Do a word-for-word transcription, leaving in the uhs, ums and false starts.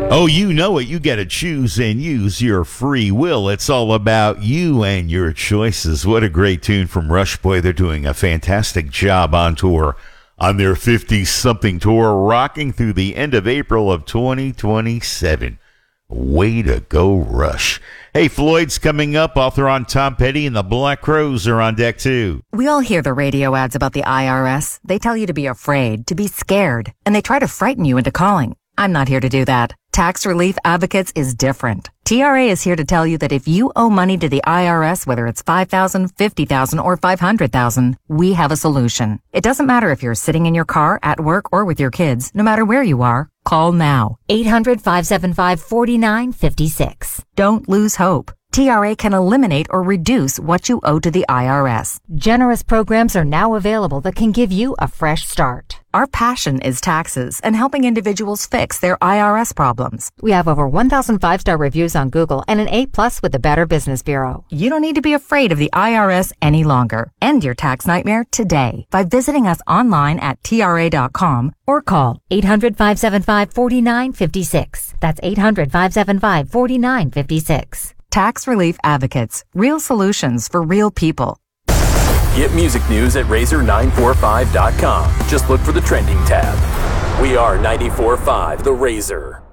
Oh, you know it. You got to choose and use your free will. It's all about you and your choices. What a great tune from Rush. Boy, they're doing a fantastic job on tour, on their fifty-something tour, rocking through the end of April of twenty twenty-seven. Way to go, Rush. Hey, Floyd's coming up. Author on Tom Petty and the Black Crowes are on deck, too. We all hear the radio ads about the I R S. They tell you to be afraid, to be scared, and they try to frighten you into calling. I'm not here to do that. Tax Relief Advocates is different. T R A is here to tell you that if you owe money to the I R S, whether it's five thousand dollars, fifty thousand dollars, or five hundred thousand dollars, we have a solution. It doesn't matter if you're sitting in your car, at work, or with your kids. No matter where you are, call now. eight hundred, five seven five, four nine five six. Don't lose hope. T R A can eliminate or reduce what you owe to the I R S. Generous programs are now available that can give you a fresh start. Our passion is taxes and helping individuals fix their I R S problems. We have over one thousand five-star reviews on Google and an A plus with the Better Business Bureau. You don't need to be afraid of the I R S any longer. End your tax nightmare today by visiting us online at T R A dot com or call eight hundred, five seven five, four nine five six. That's eight hundred, five seven five, four nine five six. Tax Relief Advocates. Real solutions for real people. Get music news at razor nine four five dot com. Just look for the trending tab. We are ninety-four point five The Razor.